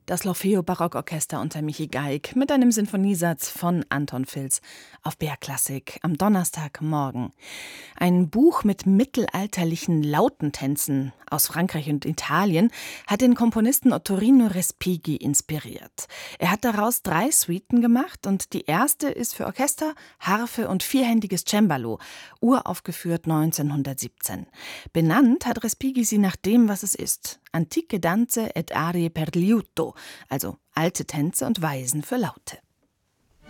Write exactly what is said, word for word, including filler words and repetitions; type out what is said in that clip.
Das L'Orfeo Barockorchester unter Michi Geig mit einem Sinfoniesatz von Anton Vils auf B R Klassik am Donnerstagmorgen. Ein Buch mit mittelalterlichen Lautentänzen aus Frankreich und Italien hat den Komponisten Ottorino Respighi inspiriert. Er hat daraus drei Suiten gemacht und die erste ist für Orchester, Harfe und vierhändiges Cembalo, uraufgeführt neunzehnhundertsiebzehn. Benannt hat Respighi sie nach dem, was es ist: Antiche danze et arie per liuto, also alte Tänze und Weisen für Laute.